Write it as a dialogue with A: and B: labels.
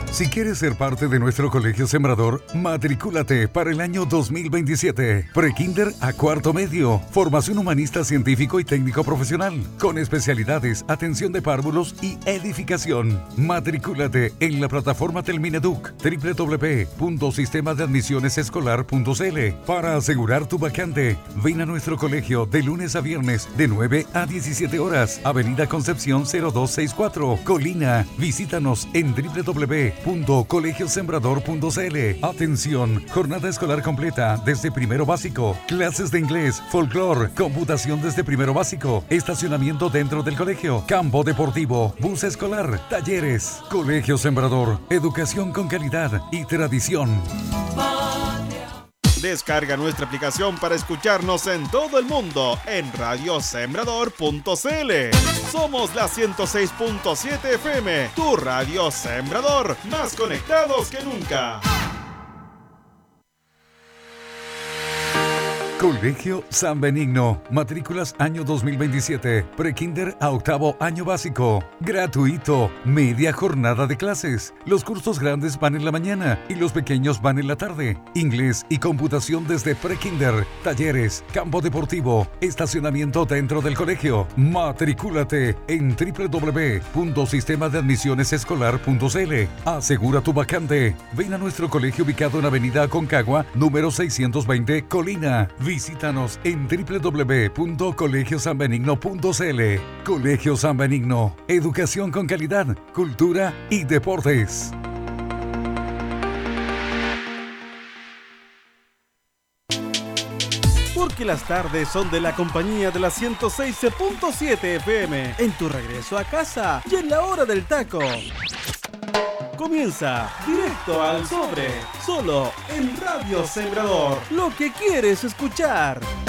A: Si quieres ser parte de nuestro Colegio Sembrador, matricúlate para el año 2027. Prekinder a cuarto medio. Formación humanista, científico y técnico profesional. Con especialidades, atención de párvulos y edificación. Matricúlate en la plataforma Telmineduc, www.sistemadeadmisionesescolar.cl. Para asegurar tu vacante, ven a nuestro colegio de lunes a viernes de 9 a 17 horas. Avenida Concepción 0264, Colina. Visítanos en www.colegiosembrador.cl. Atención, jornada escolar completa desde primero básico, clases de inglés, folclore, computación desde primero básico, estacionamiento dentro del colegio, campo deportivo, bus escolar, talleres. Colegio Sembrador, educación con calidad y tradición.
B: Descarga nuestra aplicación para escucharnos en todo el mundo en radiosembrador.cl. Somos la 106.7 FM, tu Radio Sembrador, más conectados que nunca.
A: Colegio San Benigno. Matrículas año 2027. Prekinder a octavo año básico. Gratuito. Media jornada de clases. Los cursos grandes van en la mañana y los pequeños van en la tarde. Inglés y computación desde prekinder. Talleres, campo deportivo, estacionamiento dentro del colegio. Matricúlate en www.sistemadeadmisionesescolar.cl. Asegura tu vacante. Ven a nuestro colegio ubicado en Avenida Aconcagua, número 620, Colina. Visítanos en www.colegiosanbenigno.cl. Colegio San Benigno. Educación con calidad, cultura y deportes.
C: Porque las tardes son de la compañía de la 106.7 FM. En tu regreso a casa y en la hora del taco. Comienza Directo al Sobre, solo en Radio Sembrador. Lo que quieres escuchar.